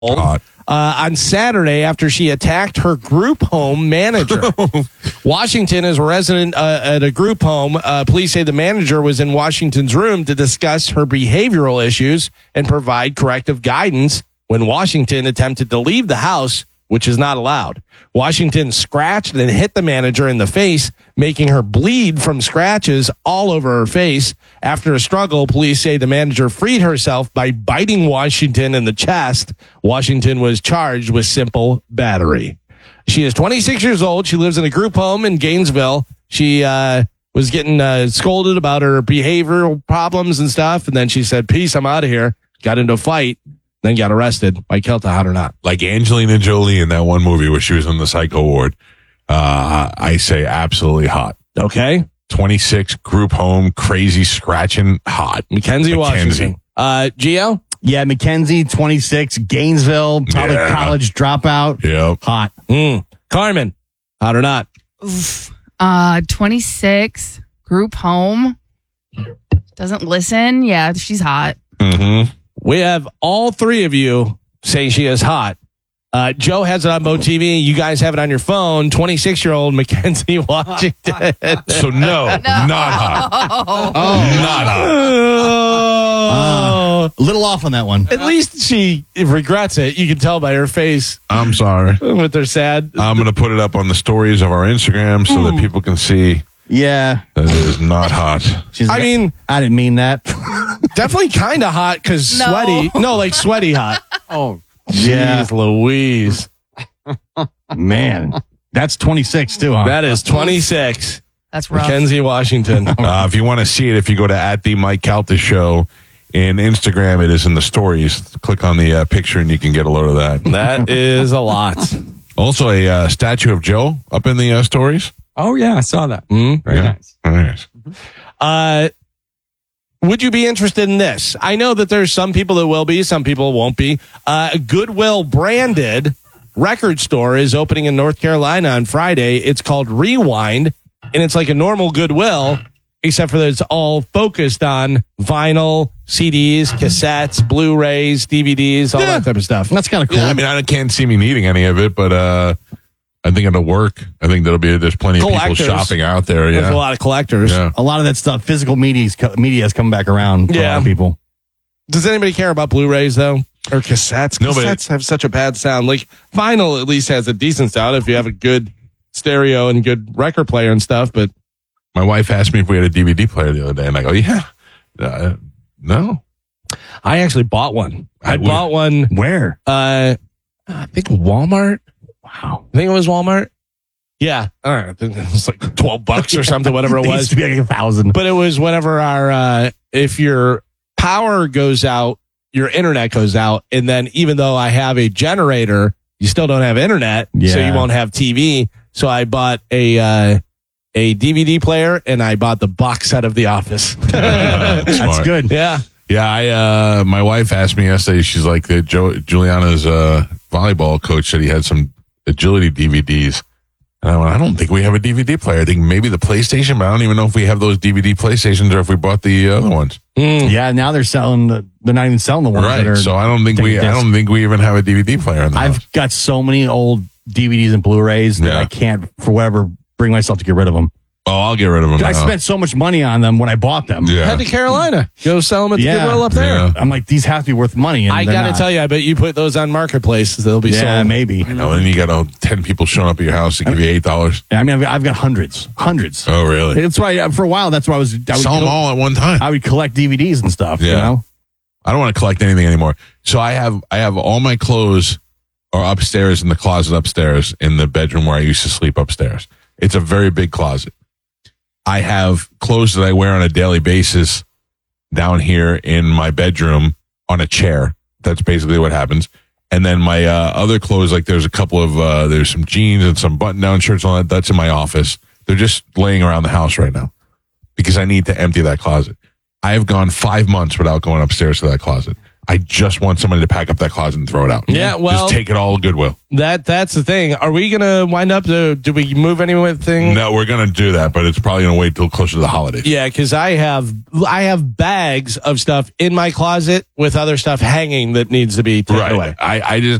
on Saturday after she attacked her group home manager. Washington is a resident at a group home. Police say the manager was in Washington's room to discuss her behavioral issues and provide corrective guidance when Washington attempted to leave the house, which is not allowed. Washington scratched and hit the manager in the face, making her bleed from scratches all over her face. After a struggle, police say the manager freed herself by biting Washington in the chest. Washington was charged with simple battery. She is 26 years old. She lives in a group home in Gainesville. She was getting scolded about her behavioral problems and stuff, and then she said, "Peace, I'm out of here." Got into a fight. Then got arrested by Kelta, hot or not. Like Angelina Jolie in that one movie where she was in the psycho ward. I say absolutely hot. Okay. 26, group home, crazy scratching, hot. Mackenzie Washington. Gio? Yeah, Mackenzie, 26, Gainesville, probably college dropout. Yep. Hot. Carmen, hot or not? 26, group home. Doesn't listen. Yeah, she's hot. Mm-hmm. We have all three of you saying she is hot. Joe has it on Bo TV. You guys have it on your phone. 26-year-old Mackenzie Washington. So not hot. Not hot. A little off on that one. At least she regrets it. You can tell by her face. I'm sorry. With her sad. I'm going to put it up on the stories of our Instagram so that people can see. Yeah. That it is not hot. I mean, I didn't mean that. Definitely kind of hot because sweaty. No, like sweaty hot. Oh, yeah. Jeez Louise. Man. That's 26 too, huh? That is 26. That's rough. Mackenzie Washington. If you want to see it, if you go to @the Mike Calta Show in Instagram, it is in the stories. Click on the picture and you can get a load of that. That is a lot. Also, a statue of Joe up in the stories. Oh, yeah, I saw that. Very nice. Very nice. Would you be interested in this? I know that there's some people that will be, some people won't be. A Goodwill branded record store is opening in North Carolina on Friday. It's called Rewind, and it's like a normal Goodwill, except for that it's all focused on vinyl, CDs, cassettes, Blu-rays, DVDs, all that type of stuff. That's kind of cool. Yeah, I mean, I can't see me needing any of it, but I think it'll work. I think there's plenty of people shopping out there. Yeah. There's a lot of collectors. Yeah. A lot of that stuff, physical media has come back around for a lot of people. Does anybody care about Blu-rays, though? Or cassettes? No, Cassettes have such a bad sound. Like, vinyl at least has a decent sound if you have a good stereo and good record player and stuff, but... My wife asked me if we had a DVD player the other day, and I go, yeah. No. I actually bought one. I bought one... Where? I think Walmart. Wow. I think it was Walmart. Yeah. All right. I think it was like $12 or something, whatever it was. It used to be like 1,000. But it was whenever if your power goes out, your internet goes out. And then even though I have a generator, you still don't have internet. Yeah. So you won't have TV. So I bought a DVD player and I bought the box set of The Office. That's good. Yeah. Yeah. My wife asked me yesterday, she's like, Juliana's volleyball coach said he had some agility DVDs. And I went, I don't think we have a DVD player. I think maybe the PlayStation, but I don't even know if we have those DVD PlayStations or if we bought the other ones. Yeah, now they're not even selling the ones that are. So I don't think we even have a DVD player in the house. I've got so many old DVDs and Blu-rays that I can't, for whatever, bring myself to get rid of them. Oh, I'll get rid of them. I spent so much money on them when I bought them. Yeah. Head to Carolina. Go sell them at the Goodwill up there. Yeah. I'm like, these have to be worth money. And I got to tell you, I bet you put those on Marketplace. They'll be sold. Yeah, maybe. I know, and you got 10 people showing up at your house to give you $8. I mean, I've got hundreds. Oh, really? That's why, for a while, that's why I would sell them all at one time. I would collect DVDs and stuff, you know? I don't want to collect anything anymore. So I have all my clothes are upstairs in the closet upstairs in the bedroom where I used to sleep upstairs. It's a very big closet. I have clothes that I wear on a daily basis down here in my bedroom on a chair. That's basically what happens. And then my other clothes, like there's a couple of, there's some jeans and some button-down shirts and all that. That's in my office. They're just laying around the house right now because I need to empty that closet. I have gone 5 months without going upstairs to that closet. I just want somebody to pack up that closet and throw it out. Yeah, well, just take it all Goodwill. That's the thing. Are we gonna wind up do we move anything? No, we're gonna do that, but it's probably gonna wait till closer to the holidays. Yeah, because I have bags of stuff in my closet with other stuff hanging that needs to be taken away. I just